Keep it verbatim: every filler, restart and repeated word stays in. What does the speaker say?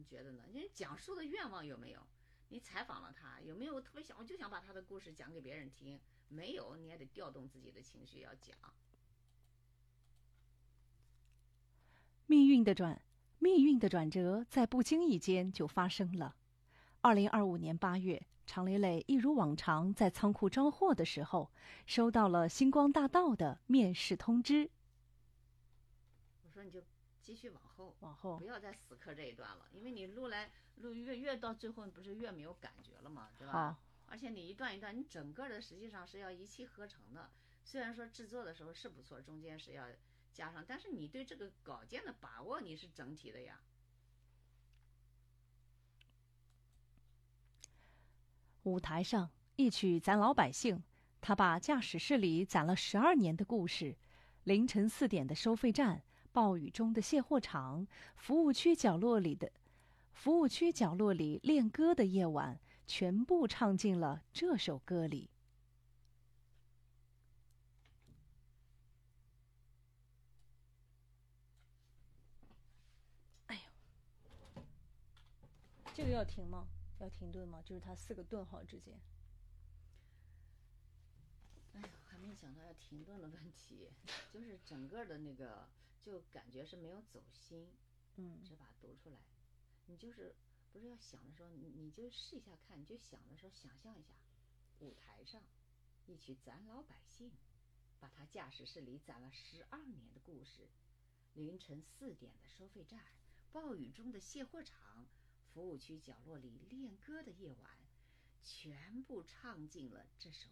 你觉得呢？你讲述的愿望有没有？你采访了他，有没有特别想我就想把他的故事讲给别人听？没有，你也得调动自己的情绪要讲。 命运的转命运的转折在不经意间就发生了。二零二五年八月，常磊磊一如往常在仓库招货的时候，收到了星光大道的面试通知。 我说你就继续往后， 往后不要再死磕这一段了，因为你录来录越越到最后，不是越没有感觉了嘛，对吧？ 好， 而且你一段一段，你整个的实际上是要一气呵成的。虽然说制作的时候是不错，中间是要加上，但是你对这个稿件的把握你是整体的呀。 舞台上一曲《咱老百姓》，他把驾驶室里攒了十二年的故事，凌晨四点的收费站，暴雨中的卸货场，服务区角落里的服务区角落里练歌的夜晚，全部唱进了这首歌里。哎呦，这个要停吗？要停顿吗？就是它四个顿号之间。 哎呀，还没想到要停顿的问题，就是整个的那个就感觉是没有走心， 嗯， 只把它读出来。你就是不是要想的时候，你你就试一下看，你就想的时候想象一下，舞台上一曲咱老百姓，把他驾驶室里攒了十二年的故事，凌晨四点的收费站，暴雨中的卸货场，服务区角落里练歌的夜晚，全部唱进了这首